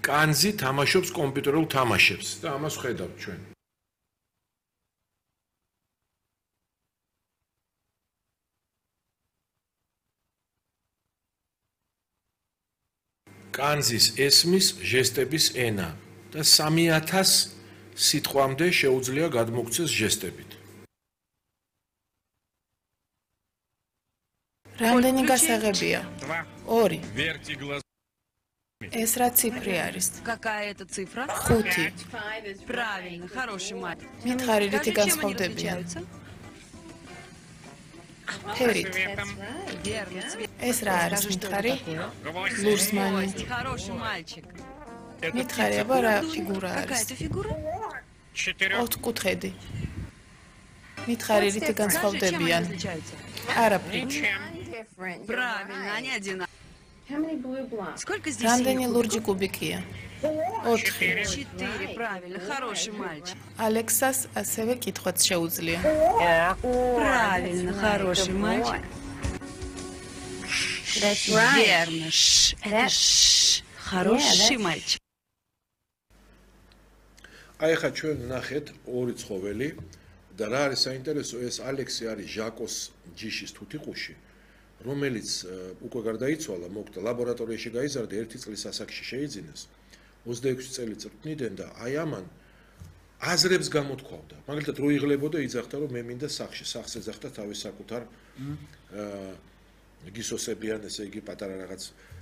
კანძი თამაშობს კომპიუტერულ თამაშებს და ამას ხედავთ ჩვენ. კანძის ესმის ჟესტების ენა და 3000 სიტყვამდე შეუძლია გადმოგვცეს ჟესტებით. რამდენი გასაღებია? 2. Верьте глаз. ეს რა ციფრი არის? Какая это цифра? 5. Правильно, хороший мальчик. მითხარი რითი Скажи, чем они განსხვავდებიან? различаются? ფერით. Верно, цвет. ეს რა არის Скажи, что это მითხარი? такое? ლურსმანი. Кость, хороший мальчик. მითხარი აბა რა ფიგურა Какая არის? это фигура? 4. ოთხკუთხედი. მითხარი რითი Скажи, чем они განსხვავდებიან? различаются? არაფრით. Правильно, они одинаковые. Сколько здесь რამდენი их? ლურჯი კუბიკია? 4. 4, правильно, хороший мальчик. ალექსას ასევე კითხვაც შეუძლია. Правильно, хороший мальчик. Верно, это хороший мальчик. აი ხა ჩვენ ნახეთ ორი ცხოველი და რა არის საინტერესო ეს ალექსი არის ჟაკოს ჯიშის თუთიყუში რომელიც უკვე გარდაიცვალა მოკვდა ლაბორატორიაში გაიზარდა 1 წლის ასაკში შეიძინეს 26 წელი წვრთნიდან და აი ამან აზრებს გამოთქვავდა მაგალითად რო იღლებოდა იძახდა რომ მე მინდა სახს ეძახდა თავის საკუთარ გისოსებიან ესე იგი პატარა რაღაც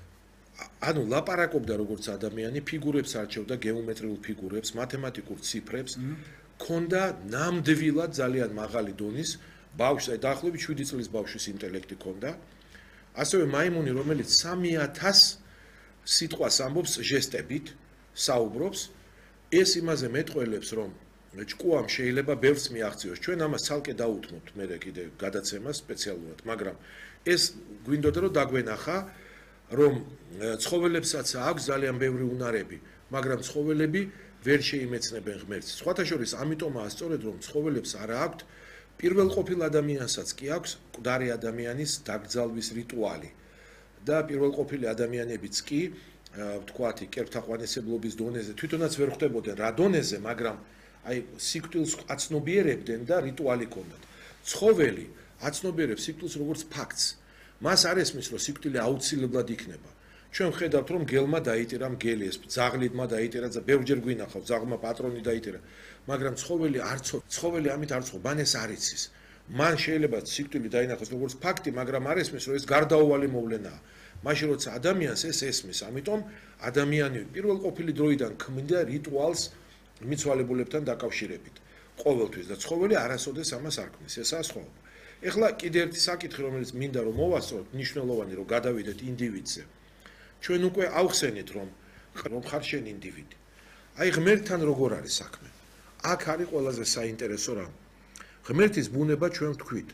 ანუ ლაპარაკობდა როგორც ადამიანი ფიგურებს არჩევდა გეომეტრიულ ფიგურებს მათემატიკურ ციფრებს ქონდა ნამდვილად ძალიან მაღალი დონის ბავშვს დაახლოებით 7 წლის ბავშვის ინტელექტი ქონდა ასევე მაიმუნი რომელიც 3000 სიტყვას ამბობს ჟესტებით საუბრობს ეს იმაზე მეტყველებს რომ ჭკუამ შეიძლება ბევრს მიაღწიოს ჩვენ ამას ცალკე დაუთმოთ მე კიდე გადაცემას სპეციალურად მაგრამ ეს გვინდოდა რომ დაგვენახა რომ ცხოველებსაც აქვს ძალიან ბევრი უნარები, მაგრამ ცხოველები ვერ შეიმეცნებენ ღმერთს. სხვათა შორის ამიტომაა სწორედ რომ ცხოველებს არ აქვთ პირველყოფილ ადამიანსაც კი აქვს მკვდარი ადამიანის დაკრძალვის რიტუალი. და პირველყოფილი ადამიანებიც კი, ვთქვათი, კერპთაყვანისებლობის დონეზე თვითონაც ვერ ხვდებოდნენ რა დონეზე, მაგრამ აი სიკვდილს აცნობიერებდნენ და რიტუალი ჰქონდათ. ცხოველი აცნობიერებს სიკვდილს როგორც ფაქტს. მას არ ესმის რომ სიკვდილი აუცილებლად იქნება. ჩვენ ვხედავთ რომ გელმა დაიტირა მგელი ეს ძაღლიდმა დაიტირა და ბევრჯერ გვინახავ ძაღლმა პატრონი დაიტირა მაგრამ ცხოველი ცხოველი ამით არ ცხობ მან ეს არ იცის მან შეიძლება სიკვდილი დაინახოს როგორც ფაქტი მაგრამ არ ესმის რომ ეს გარდაუვალი მოვლენაა მაშინ როცა ადამიანს ეს ესმის ამიტომ ადამიანი პირველყოფილი დროიდან ქმნიდა რიტუალს მიცვალებულებთან დაკავშირებით ყოველთვის და ცხოველი არასოდეს ამას არ ქმნის ესაა სხვაობა ეხლა კიდე ერთი საკითხი რომელიც მინდა რომ მოვასწოროთ მნიშვნელოვანი რომ გადავიდეთ ინდივიდზე ჩვენ უკვე ავხსენით რომ ხარ შენ ინდივიდი. აი ღმერთთან როგორ არის საქმე? აქ არის ყველაზე საინტერესო რამ. ღმერთის ბუნება ჩვენ ვთქვით.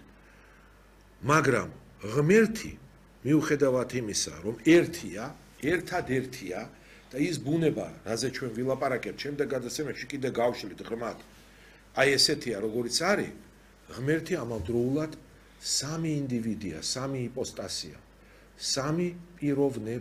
მაგრამ ღმერთი მიუხედავად იმისა, რომ ერთია, ერთადერთია და ის ბუნება, რაზე ჩვენ ვილაპარაკებთ, შემდეგ გადაცემებში კიდე გავშლით ღრმად. აი ესეთია, როგორიც არის, ღმერთი ამავდროულად სამი ინდივიდია, სამი იპოსტასია, სამი პიროვნება